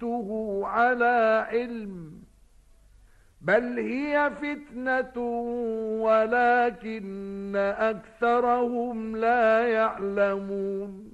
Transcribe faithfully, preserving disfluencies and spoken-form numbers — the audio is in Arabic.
أُوتِيتُهُ عَلَى عِلْمٍ بَلْ هِيَ فِتْنَةٌ وَلَكِنَّ أَكْثَرَهُمْ لَا يَعْلَمُونَ